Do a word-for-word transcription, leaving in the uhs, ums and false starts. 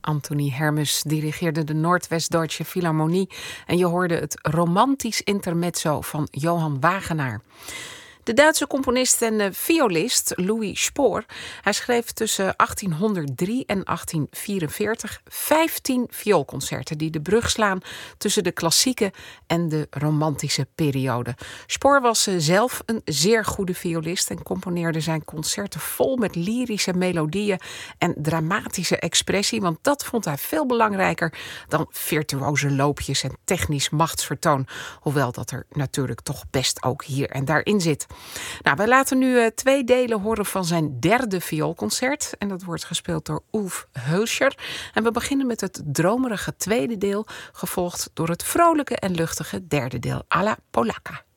Anthony Hermes dirigeerde de Noordwest-Deutsche Philharmonie en je hoorde het romantisch intermezzo van Johann Wagenaar. De Duitse componist en violist Louis Spohr, hij schreef tussen achttienhonderddrie en achttien vierenveertig vijftien vioolconcerten die de brug slaan tussen de klassieke en de romantische periode. Spohr was zelf een zeer goede violist en componeerde zijn concerten vol met lyrische melodieën en dramatische expressie, want dat vond hij veel belangrijker dan virtuoze loopjes en technisch machtsvertoon, hoewel dat er natuurlijk toch best ook hier en daar in zit. Nou, wij laten nu uh, twee delen horen van zijn derde vioolconcert. En dat wordt gespeeld door Ulf Hölscher. En we beginnen met het dromerige tweede deel, gevolgd door het vrolijke en luchtige derde deel, alla Polacca.